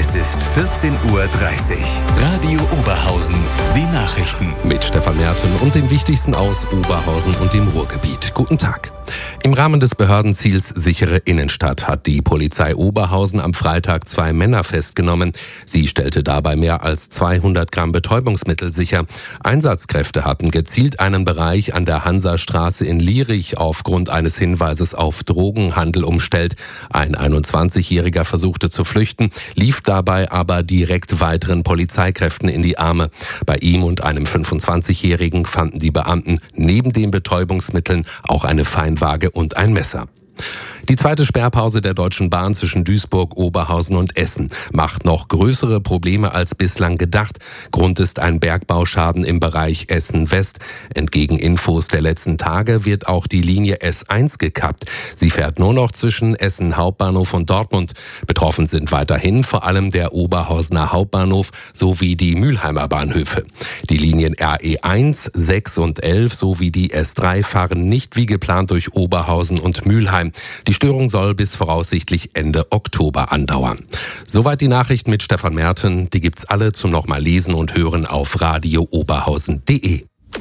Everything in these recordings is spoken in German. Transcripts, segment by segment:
Es ist 14:30 Uhr. Radio Oberhausen. Die Nachrichten. Mit Stefan Merten und dem Wichtigsten aus Oberhausen und dem Ruhrgebiet. Guten Tag. Im Rahmen des Behördenziels sichere Innenstadt hat die Polizei Oberhausen am Freitag 2 Männer festgenommen. Sie stellte dabei mehr als 200 Gramm Betäubungsmittel sicher. Einsatzkräfte hatten gezielt einen Bereich an der Hansastraße in Lierich aufgrund eines Hinweises auf Drogenhandel umstellt. Ein 21-Jähriger versuchte zu flüchten, lief dabei aber direkt weiteren Polizeikräften in die Arme. Bei ihm und einem 25-Jährigen fanden die Beamten neben den Betäubungsmitteln auch eine Feinwaage und ein Messer. Die zweite Sperrpause der Deutschen Bahn zwischen Duisburg, Oberhausen und Essen macht noch größere Probleme als bislang gedacht. Grund ist ein Bergbauschaden im Bereich Essen-West. Entgegen Infos der letzten Tage wird auch die Linie S1 gekappt. Sie fährt nur noch zwischen Essen Hauptbahnhof und Dortmund. Betroffen sind weiterhin vor allem der Oberhausener Hauptbahnhof sowie die Mülheimer Bahnhöfe. Die Linien RE1, 6 und 11 sowie die S3 fahren nicht wie geplant durch Oberhausen und Mülheim. Die Störung soll bis voraussichtlich Ende Oktober andauern. Soweit die Nachrichten mit Stefan Merten. Die gibt's alle zum nochmal lesen und hören auf radiooberhausen.de.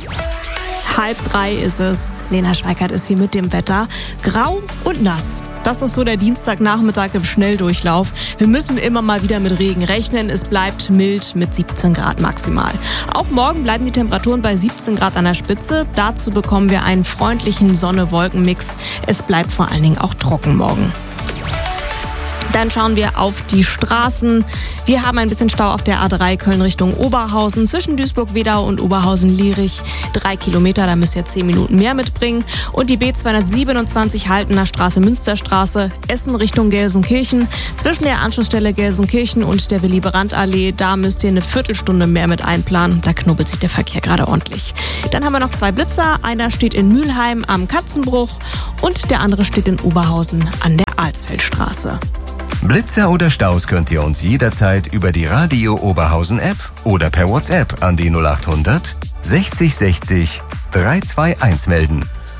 2:30 ist es. Lena Schweikart ist hier mit dem Wetter. Grau und nass. Das ist so der Dienstagnachmittag im Schnelldurchlauf. Wir müssen immer mal wieder mit Regen rechnen. Es bleibt mild mit 17 Grad maximal. Auch morgen bleiben die Temperaturen bei 17 Grad an der Spitze. Dazu bekommen wir einen freundlichen Sonne-Wolken-Mix. Es bleibt vor allen Dingen auch trocken morgen. Dann schauen wir auf die Straßen. Wir haben ein bisschen Stau auf der A3 Köln Richtung Oberhausen zwischen Duisburg-Wedau und Oberhausen-Lierich. 3 Kilometer, da müsst ihr 10 Minuten mehr mitbringen. Und die B227 Haltener Straße, Münsterstraße, Essen Richtung Gelsenkirchen. Zwischen der Anschlussstelle Gelsenkirchen und der Willy-Brandt-Allee, da müsst ihr eine Viertelstunde mehr mit einplanen. Da knubbelt sich der Verkehr gerade ordentlich. Dann haben wir noch 2 Blitzer. Einer steht in Mülheim am Katzenbruch und der andere steht in Oberhausen an der Alsfeldstraße. Blitzer oder Staus könnt ihr uns jederzeit über die Radio Oberhausen App oder per WhatsApp an die 0800 60 60 321 melden.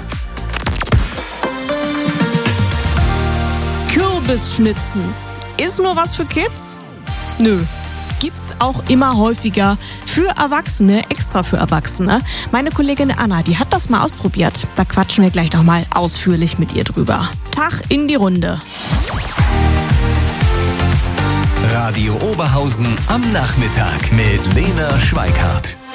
Kürbisschnitzen. Ist nur was für Kids? Nö. Gibt's auch immer häufiger für Erwachsene, extra für Erwachsene. Meine Kollegin Anna, die hat das mal ausprobiert. Da quatschen wir gleich noch mal ausführlich mit ihr drüber. Tag in die Runde. Radio Oberhausen am Nachmittag mit Lena Schweikart.